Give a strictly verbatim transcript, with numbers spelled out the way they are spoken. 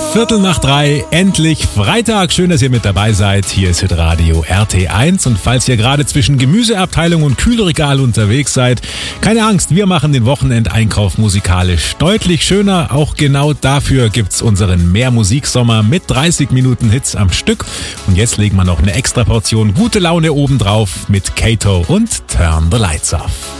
Viertel nach drei, endlich Freitag. Schön, dass ihr mit dabei seid. Hier ist Hitradio R T eins. Und falls ihr gerade zwischen Gemüseabteilung und Kühlregal unterwegs seid, keine Angst, wir machen den Wochenendeinkauf musikalisch deutlich schöner. Auch genau dafür gibt's unseren Mehr-Musik-Sommer mit dreißig Minuten Hits am Stück. Und jetzt legen wir noch eine extra Portion gute Laune obendrauf mit Kato und Turn the Lights Off.